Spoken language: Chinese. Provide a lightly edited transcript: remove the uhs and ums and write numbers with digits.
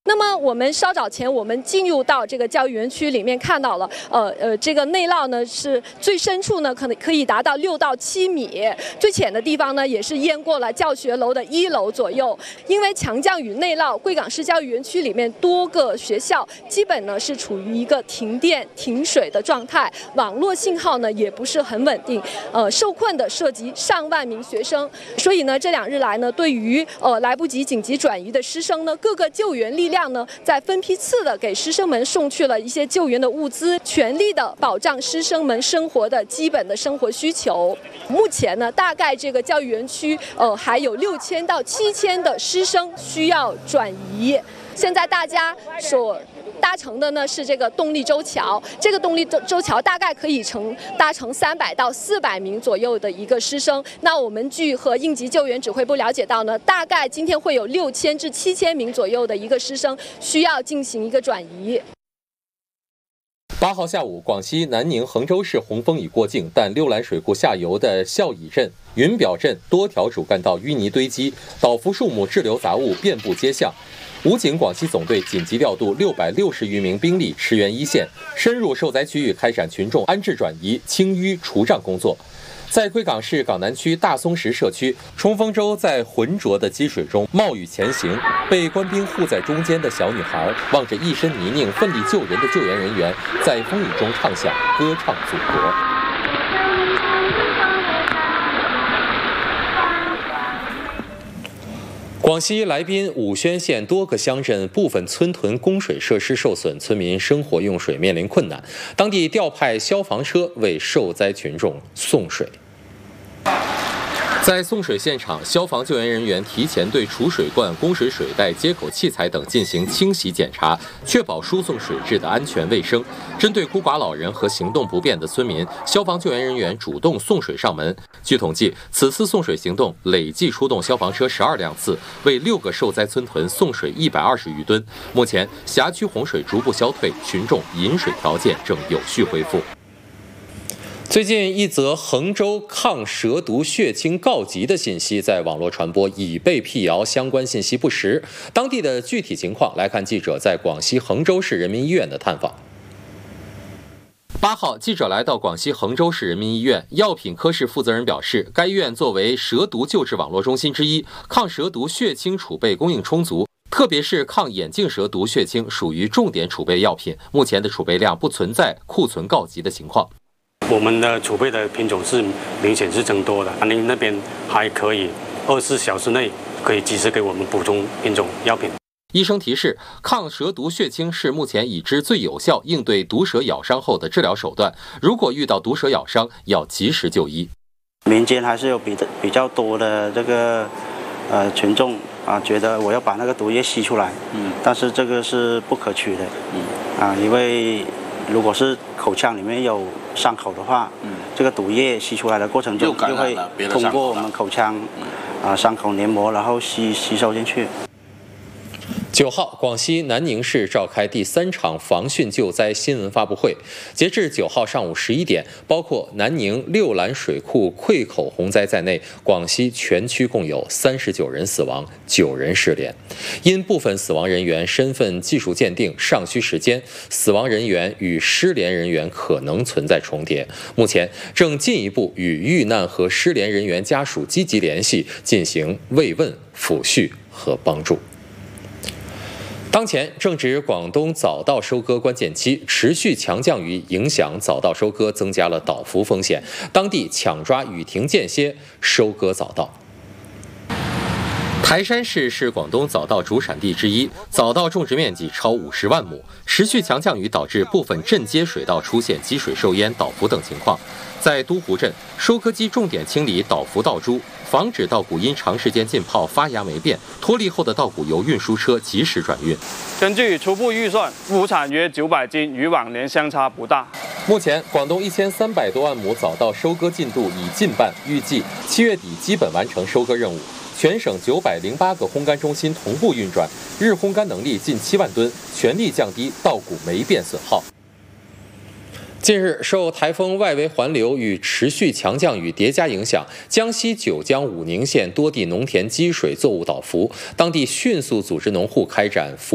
那么我们稍早前我们进入到这个教育园区里面，看到了，这个内涝呢是最深处呢可以达到6到7米，最浅的地方呢也是淹过了教学楼的1楼左右。因为强降雨内涝，贵港市教育园区里面多个学校基本呢是处于一个停电停水的状态，网络信号呢也不是很稳定，受困的涉及上万名学生，所以呢这2日来呢，对于来不及紧急转移的师生呢，各个救援力量呢，在分批次的给师生们送去了一些救援的物资，全力的保障师生们生活的基本的生活需求。目前呢，大概这个教育园区还有6000到7000的师生需要转移。现在大家所搭乘的呢是这个动力舟桥，这个动力舟桥大概可以搭乘300到400名左右的一个师生。那我们据和应急救援指挥部了解到呢，大概今天会有6000至7000名左右的一个师生需要进行一个转移。 8号下午，广西南宁衡州市洪峰已过境，但六兰水库下游的孝乙镇、云表镇多条主干道淤泥堆积，倒伏树木、滞留杂物遍布街巷。武警广西总队紧急调度660余名兵力驰援一线，深入受灾区域开展群众安置转移、清淤除障工作。在贵港市港南区大松石社区，冲锋舟在浑浊的积水中冒雨前行，被官兵护在中间的小女孩望着一身泥泞奋力救人的救援人员，在风雨中唱响歌唱祖国。广西来宾武宣县多个乡镇部分村屯供水设施受损，村民生活用水面临困难，当地调派消防车为受灾群众送水。在送水现场，消防救援人员提前对储水罐、供水水袋、接口器材等进行清洗检查，确保输送水质的安全卫生。针对孤寡老人和行动不便的村民，消防救援人员主动送水上门。据统计，此次送水行动累计出动消防车12辆次，为6个受灾村屯送水120余吨。目前，辖区洪水逐步消退，群众饮水条件正有序恢复。最近一则衡州抗蛇毒血清告急的信息在网络传播，已被辟谣，相关信息不实。当地的具体情况来看记者在广西衡州市人民医院的探访。8号，记者来到广西衡州市人民医院，药品科室负责人表示，该医院作为蛇毒救治网络中心之一，抗蛇毒血清储备供应充足，特别是抗眼镜蛇毒血清属于重点储备药品，目前的储备量不存在库存告急的情况。 我们的储备的品种是明显是增多的，安宁那边还可以24小时内可以及时给我们补充品种药品。 医生提示，抗蛇毒血清是目前已知最有效应对毒蛇咬伤后的治疗手段，如果遇到毒蛇咬伤，要及时就医。 民间还是有比较多的这个群众觉得我要把那个毒液吸出来，但是这个是不可取的，因为如果是口腔里面有伤口的话，这个毒液吸出来的过程中就会通过我们口腔伤口黏膜，然后吸收进去。 9号，广西南宁市召开第3场防汛救灾新闻发布会。截至9号上午11点，包括南宁六兰水库溃口洪灾在内，广西全区共有39人死亡，9人失联。因部分死亡人员身份技术鉴定尚需时间，死亡人员与失联人员可能存在重叠。目前正进一步与遇难和失联人员家属积极联系，进行慰问、抚恤和帮助。当前正值广东早稻收割关键期，持续强降雨影响早稻收割，增加了倒伏风险。当地抢抓雨停间歇收割早稻。台山市是广东早稻主产地之一，早稻种植面积超50万亩。持续强降雨导致部分镇街水道出现积水受淹、倒伏等情况。在都湖镇，收割机重点清理倒伏稻株，防止稻谷因长时间浸泡发芽霉变，脱粒后的稻谷由运输车及时转运。 根据初步预算，亩产约900斤，与往年相差不大。 目前，广东1300多万亩早稻收割进度已近半，预计7月底基本完成收割任务。全省908个烘干中心同步运转，日烘干能力近7万吨，全力降低稻谷霉变损耗。近日，受台风外围环流与持续强降雨叠加影响，江西九江武宁县多地农田积水作物倒伏，当地迅速组织农户开展